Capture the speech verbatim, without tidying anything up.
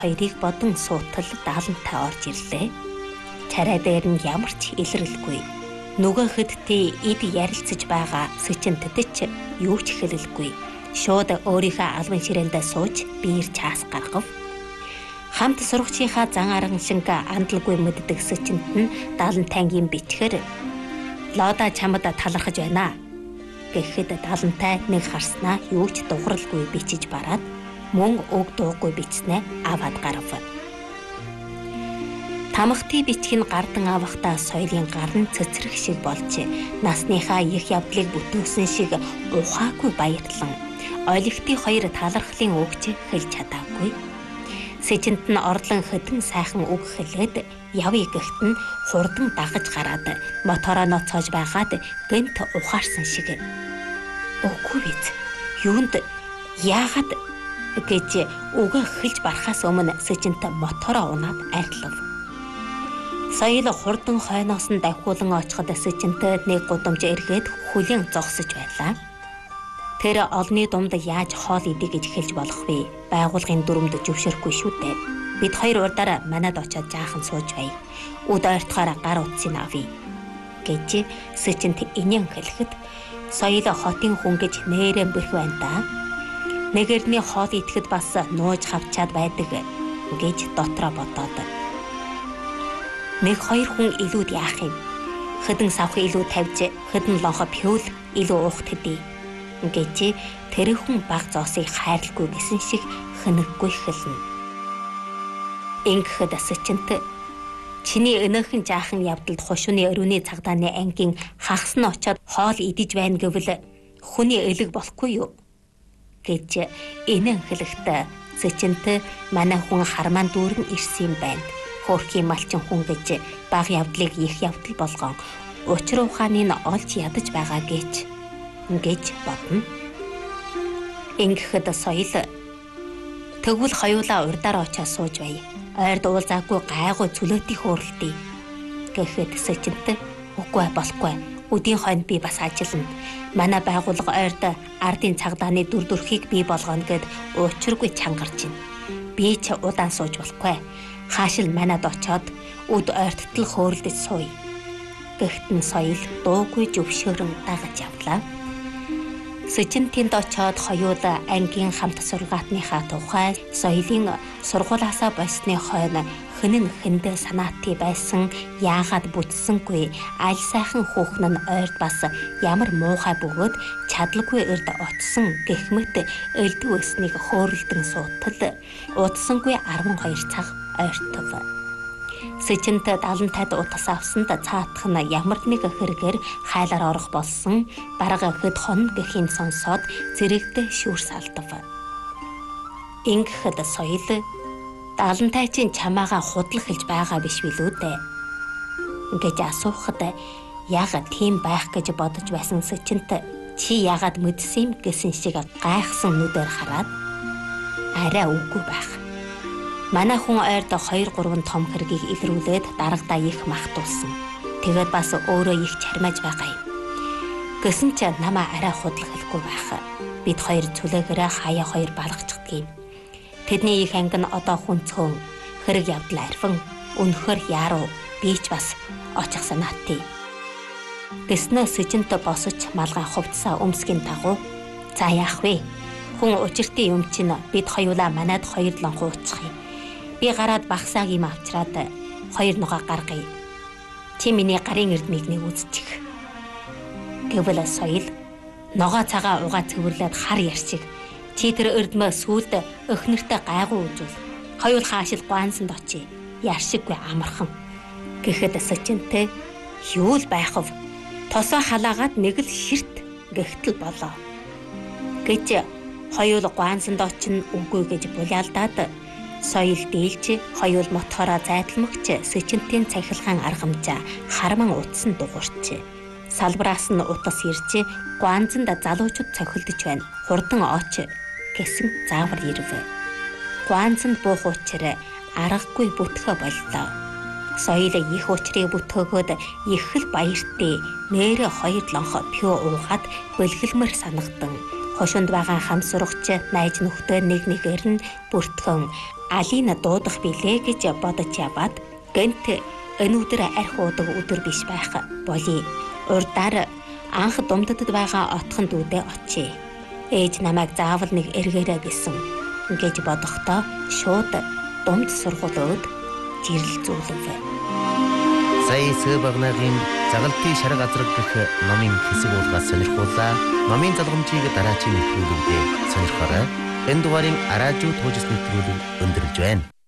Хоёрыг бодон суутал даалантай орж ирлээ. Царай дээр нь ямар ч илрэлгүй. Нөгөө хөдтэй эд ярилцаж байгаа Сэчинтэд ч юу ч хэлэлгүй. Шууд өөрийнхөө албан ширээндээ сууж биер чаас гаргав. Хамт сурагчийнхаа зан араншинг андалгүй мэддэг Сэчинт нь даалантайгийн бичгээр "Лода чамд талархаж байна" гэхэд даалантай нэг харснаа юу ч дугралгүй бичиж бараад мөн уг дуугүй бичснээ аваад гарав. Тамхтын бичгийг гардан авахдаа соёлын гар нь цэцрэх шиг болж насныхаа их явдлыг бүтээсэн шиг ухаагүй баярлан ойлигтын хоёр талархлын үгч хэлж чадаагүй. Сэчинт нь орлон хөдөн сайхан үг хэлээд явъя гэхэд нь хурдан дагаж гараад мотороо ноцоож байгаад гэнт ухаарсан шиг. Үгүй биз. Юунд яагаад гэж үгээ хэлж барахаас өмнө Сэчинт мотороо унаад арилав. Соёл хурдан хойноос нь давхуулан очиход Сэчинтэд нэг гудамж эргээд хүлэн зогсож байлаа. Тэр олны думд яаж хоол идэ гэж хэлж болох вэ? Байгуулгын дүрмд зөвшөөрөхгүй шүү дээ. Бид хоёр урдаараа манад очиод жаахан сууж бай. Үд ойртохоор гар утсыг авъя гэж Сэчинт инэн хэлэхэд соёл хотын хүн гэж нэрэн бэх байна да. Нэгэрний хоол идэхэд бас нууж хавчаад байдаг гэж дотроо бодоод. Нэг хоёр хүн илүүд яах юм? Хөдөн савх илүү тавьж, хөдөн лонхо пиул илүү уухт хэдий гэж тэр хүн баг зоосыг хайрлахгүй гэсэн шиг хэнэггүй хэлнэ. Ингэхэд Сэчинт чиний өнөөхөн жаахан явдалд хушууны өрөөний цагдааны ангийн хагас нь очиод хоол идэж байна гэвэл хүний элэг болохгүй юу гэж энэн хэлэхдээ Сэчинт манай хүн хармаан дүүрэн ирсэн юм байна. Хөөрхийн малчин хүн гэж баг явдлыг их явдал болгон учир ухааны нь олж ядаж байгаа гэж гэж бодно. Ингэхэд соёл тэгвэл хоёулаа урдаараа очиж сууж бай. Ойрд уулзаагүй гайгүй цөлөөтийн хөөрөлтий гэхэд Сэчинт үгүй болохгүй. Өдийн хойно би бас ажиллана. Манай байгууллага ойрд ардын цагдааны дүр төрхийг бий болгоно гэд учиргүй чангарч байна. Би ч удаан сууж болохгүй. Хаашил манад очоод өд ойрттол хөөрөлдөж сууя. Гэхдээ соёл дуугүй зөвшөөрөн дагаж явлаа. Сэчинтэнд очоод хоёул ангийн хамт сургаатныхаа тухай соёлын сургуулаасаа болсны хойно хинэн хэндэ санаатай байсан яагаад бүтсэнгүй аль сайхан хүүхэн нь ойрд бас ямар муухай бөгөөд чадлагүй эрд очсон гэх мэт элдв өснийг хөөрөлдөн суутал удсангүй арван хоёр цаг ойртов. Сэчинт даалантайд утас авсанд цаатах нь ямар нэг хэрэгээр хайлаар орох болсон бараг хэд хон гэхийн сонсоод зэрэгдээ шүүрс алдав. Ингэхэд соёл даалантай чинь чамаагаа худлах хэлж байгаа биш билүү дээ гэж асуухад яагаад тийм байх гэж бодож байсан Сэчинт чи яагаад мэдсэн юм гэсэн шиг гайхсан нүдээр хараад арай үгүй байх. Манай хүн ойрд хоёр гурван том хэргийг илрүүлээд дарагдаа их махтуулсан. Тэгээд бас өөрөө их чармааж байгаа юм. Гэсэн ч намаа арай худлах хэлгүй байх. Бид хоёр цүлээгээрээ хаяа хоёр балгачдаг юм. Тэдний их анги нь одоо хүнцгэн хэрэг явдал арвин өнөхөр яруу би ч бас очих санаатай. Гэснээр Сэчинт босож малгай хувцсаа өмсгийн дагуу за яах вэ? Хүн учиртын юм чинь бид хоёулаа манад хоёр лонхоо уцах юм. Би гараад багсааг юм авчраад хоёр нугаа гаргая. Чи миний гарын эрдмийг нэг үзчих. Гэвэл соёл ногоо цагаа угаа цэвэрлээд хар ярчиг. Чи тэр эрдмөө сүулд өхнөртэй гайгүй үзүүл. Хоёул хаашил гуансанд очие. Яршиггүй амархан. Гэхэд Сэчинт юу л байх вэ? Тосоо халаагаад нэг л ширт гэгтэл болоо. Гэж хоёул гуансанд очин үгүй гэж булиалдаад соёл дийлж хоёул мотороо зайдалмагч Сэчинтийн цахилгаан аргамжаа харман утсан дугуурч. Салбраас нь утас ирж гуанзанд залуучууд цохилдож байна. Хурдан оч гэсэн заавар ирв. Гуанзанд буух учраа аргагүй бүтгэе боллоо. Соёл их учрыг бүтгэөгөөд их л баяртай нэрэ хоёр лонхо пиу уугаад бэлгэлмэр санагдан Хошуунд байгаа хам сурагч найз нөхдөд нэг нэгээр нь бүртгэн Алина дуудах билээ гэж бодож яваад гэнт энэ өдөр арх уудаг өдөр биш байх болий. Урдаар анх Думдадад байгаа отхон дүүдээ очие. Ээж намайг заавал нэг эргээрэй гэсэн гэж бодохдоо шууд Думд сургуулиуд жирэл зүүлэв. Сая Сэбагнагийн загалбын шарга газар гэх номын хэсэг уулгаас сонирхуулаа. Номын залгамжийг дараачийн нэвтрүүлэгтээ сонирхоорой. Энэ дугаарыг Араажуу туужс нэвтрүүлэг өндөрлж байна.